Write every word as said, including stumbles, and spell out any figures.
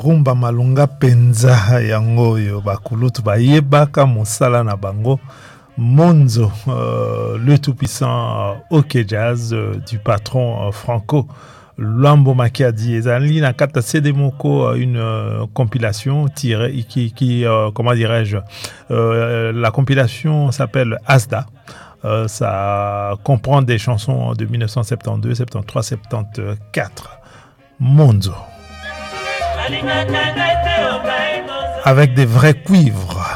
rumba malunga penza yango yo bakulutu bayebaka mosala na bango Monzo, euh, le tout-puissant euh, OK Jazz euh, du patron euh, Franco Luambo Makiadi ezali na kata Sedemoko une euh, compilation tirée qui qui euh, comment dirais-je euh, la compilation s'appelle Asda. Euh, ça comprend des chansons de dix-neuf cent soixante-douze, soixante-treize, soixante-quatorze. Monzo. Avec des vrais cuivres.